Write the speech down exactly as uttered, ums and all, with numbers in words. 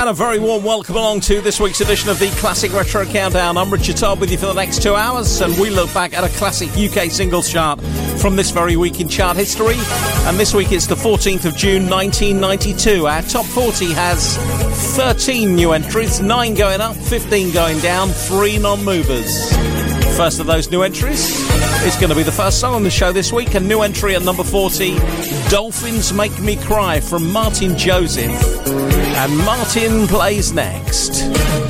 and a very warm welcome along to this week's edition of the Classic Retro Countdown. I'm Richard Todd with you for the next two hours, and we look back at a classic U K singles chart from this very week in chart history. And this week it's the fourteenth of June nineteen ninety-two. Our top forty has thirteen new entries, nine going up, fifteen going down, three non-movers. First of those new entries is going to be the first song on the show this week. A new entry at number forty, Dolphins Make Me Cry from Martin Joseph. And Martin plays next.